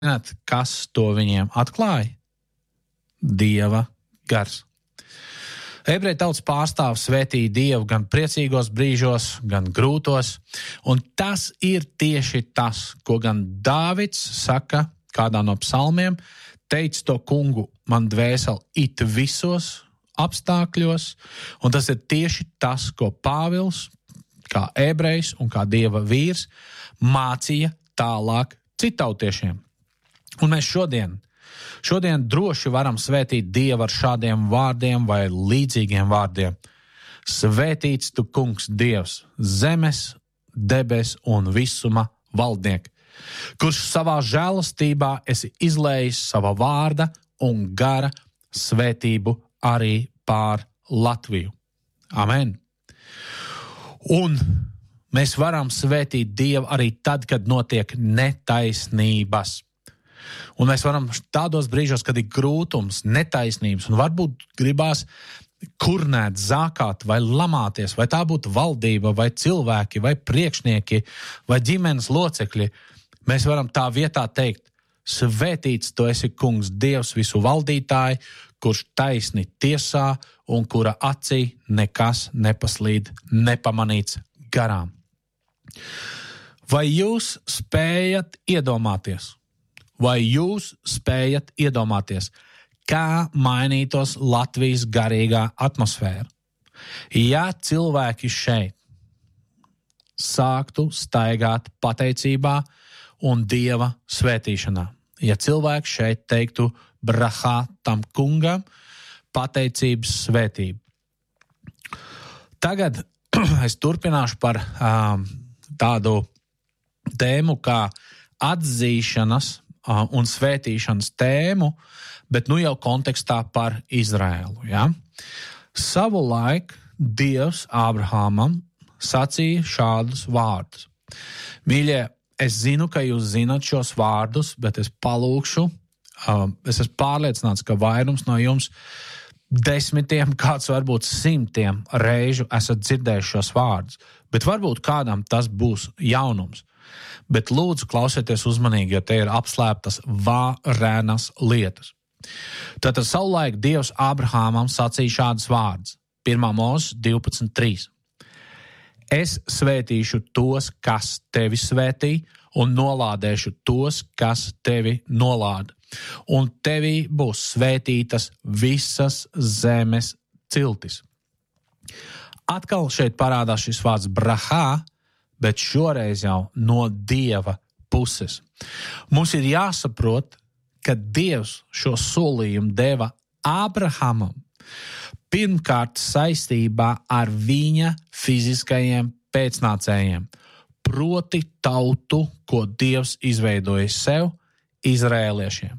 Zināt, kas to viņiem atklāja? Dieva gars. Ebreju tautas pārstāvs svētīja Dievu gan priecīgos brīžos, gan grūtos, un tas ir tieši tas, ko gan Dāvids saka kādā no psalmiem, teic to kungu, man dvēseli it visos apstākļos, un tas ir tieši tas, ko Pāvils, kā ebrejs un kā Dieva vīrs, mācīja tālāk citautiešiem. Un mēs šodien droši varam svētīt Dievu ar šādiem vārdiem vai līdzīgiem vārdiem. Svētīts tu, kungs, Dievs, zemes, debes un visuma valdniek, kurš savā žēlastībā esi izlējis sava vārda un gara svētību arī pār Latviju. Amen. Un mēs varam svētīt Dievu arī tad, kad notiek netaisnības. Un mēs varam tādos brīžos, kad ir grūtums, netaisnības, un varbūt gribās kurnēt, zākāt vai lamāties, vai tā būtu valdība, vai cilvēki, vai priekšnieki, vai ģimenes locekļi, mēs varam tā vietā teikt, svētīts tu esi, kungs, Dievs visu valdītāji, kurš taisni tiesā un kura acī nekas nepaslīd nepamanīts garām. Vai jūs spējat iedomāties? Vai jūs spējat iedomāties, kā mainītos Latvijas garīgā atmosfēra? Ja cilvēki šeit sāktu staigāt pateicībā un Dieva svētīšanā, ja cilvēki šeit teiktu brahā tam kungam, pateicības svētību. Tagad es turpināšu par tādu tēmu kā atzīšanas un svētīšanas tēmu, bet nu jau kontekstā par Izraēlu. Ja? Savulaik Dievs Ābrahamam sacīja šādus vārdus. Mīļie, es zinu, ka jūs zinat šos vārdus, bet es palūkšu, es esmu pārliecināts, ka vairums no jums desmitiem, kāds varbūt simtiem reižu esat dzirdējuši šos vārdus, bet varbūt kādam tas būs jaunums. Bet lūdzu klausieties uzmanīgi, jo te ir apslēptas varenas lietas. Tātad savulaik Dievs Ābrahamam sacīja šādus vārdus. 1. Mūzes 12.3. Es svētīšu tos, kas tevi svētī, un nolādēšu tos, kas tevi nolāda. Un tevī būs svētītas visas zemes ciltis. Atkal šeit parādās šis vārds brahā, bet šoreiz jau no Dieva puses. Mums ir jāsaprot, ka Dievs šo solījumu deva Ābrahamam pirmkārt saistībā ar viņa fiziskajiem pēcnācējiem, proti tautu, ko Dievs izveidoja sev, izraēliešiem.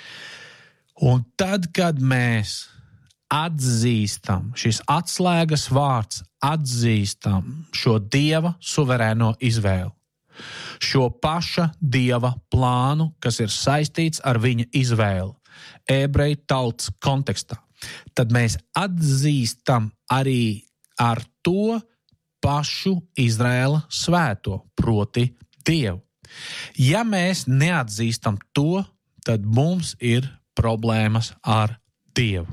Un tad, kad mēs atzīstam, šis atslēgas vārds, atzīstam šo Dieva suverēno izvēli, šo paša Dieva plānu, kas ir saistīts ar viņa izvēli, ebreju tautas kontekstā, tad mēs atzīstam arī ar to pašu Izraēla svēto, proti Dievu. Ja mēs neatzīstam to, tad mums ir problēmas ar Dievu.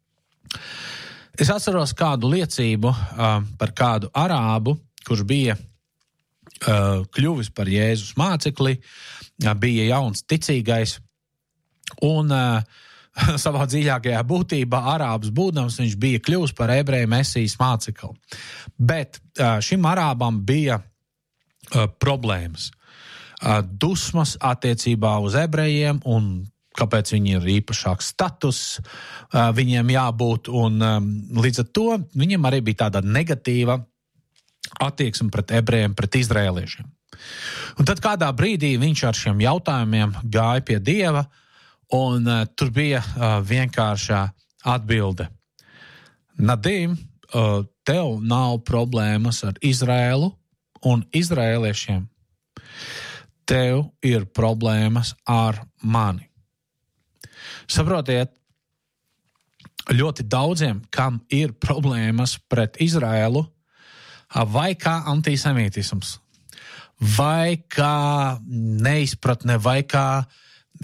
Es atceros kādu liecību par kādu arābu, kurš bija kļuvis par Jēzus mācekli, bija jauns ticīgais un savā dziļākajā būtībā arābs būdams viņš bija kļuvis par ebreju mesijas mācekli. Bet šim arābam bija problēmas, dusmas attiecībā uz ebrejiem un kāpēc viņi ir īpašāks status, viņiem jābūt, un līdz ar to viņam arī bija tāda negatīva attieksme pret ebrejiem, pret izraēliešiem. Un tad kādā brīdī viņš ar šiem jautājumiem gāja pie Dieva, un tur bija vienkāršā atbilde. Nadim, tev nav problēmas ar Izraēlu un izraēliešiem. Tev ir problēmas ar mani. Saprotiet, ļoti daudziem, kam ir problēmas pret Izraēlu, vai kā antisemītisms, vai kā neizpratne, vai kā